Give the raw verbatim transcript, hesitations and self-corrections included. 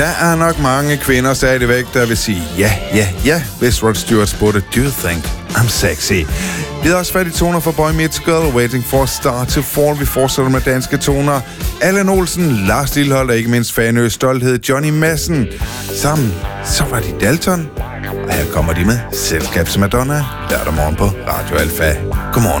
Der er nok mange kvinder stadigvæk, der vil sige ja, ja, ja, hvis Rod Stewart spurgte, do you think I'm sexy? Vi har også fat i toner for Boy Meets Girl, Waiting for a Star to Fall. Vi fortsætter med danske toner. Allan Olsen, Lars Lilholt og ikke mindst Fanø Stolthed, Johnny Madsen. Sammen, så var de Dalton. Og her kommer de med Selskabs Madonna, lørdag morgen på Radio Alfa. Godmorgen.